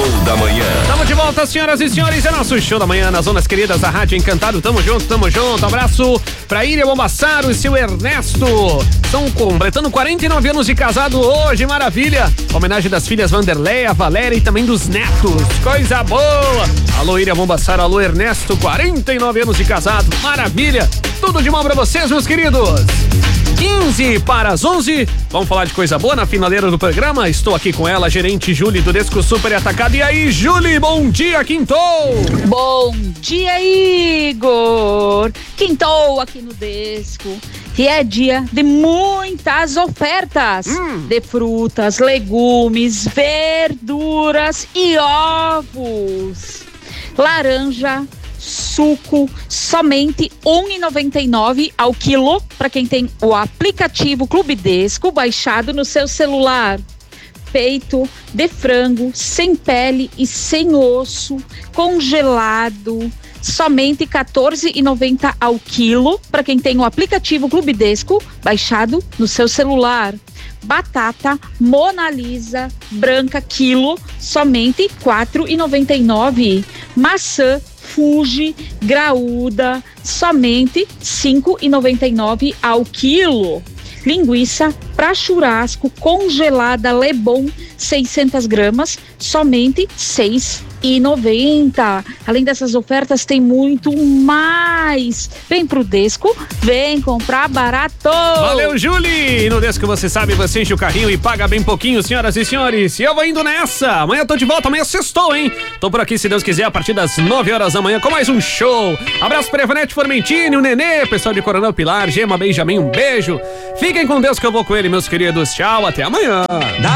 Show da Manhã. Tamo de volta, senhoras e senhores, é nosso Show da Manhã nas ondas queridas da Rádio Encantado. Tamo junto. Abraço pra Ilha Bombassaro e seu Ernesto. Estão completando 49 anos de casado hoje, maravilha. Homenagem das filhas Vanderleia, Valéria e também dos netos. Coisa boa. Alô, Ilha Bombassaro, alô, Ernesto, 49 anos de casado, maravilha. Tudo de bom pra vocês, meus queridos. 15 para as 11. Vamos falar de coisa boa na finaleira do programa. Estou aqui com ela, gerente Julie do Desco Super Atacado. E aí, Julie, bom dia, quintou! Bom dia, Igor! Quintou aqui no Desco. E é dia de muitas ofertas de frutas, legumes, verduras e ovos. Laranja, suco, somente R$1,99 ao quilo, para quem tem o aplicativo Clube Desco baixado no seu celular. Peito de frango, sem pele e sem osso, congelado, somente R$14,90 ao quilo, para quem tem o aplicativo Clube Desco baixado no seu celular. Batata Mona Lisa branca quilo, somente R$4,99. Maçã Fuji graúda, somente R$5,99 ao quilo. Linguiça para churrasco congelada Lebon 600 gramas, somente R$6,90. Além dessas ofertas, tem muito mais. Vem pro Desco, vem comprar barato. Valeu, Julie! No Desco, você sabe, você enche o carrinho e paga bem pouquinho, senhoras e senhores. E eu vou indo nessa. Amanhã eu tô de volta, amanhã sextou, hein? Tô por aqui, se Deus quiser, a partir das 9 horas da manhã com mais um show. Abraço pra Evanete Formentini, o Nenê, pessoal de Coronel Pilar, Gema Benjamin, um beijo. Fiquem com Deus que eu vou com ele, meus queridos. Tchau, até amanhã.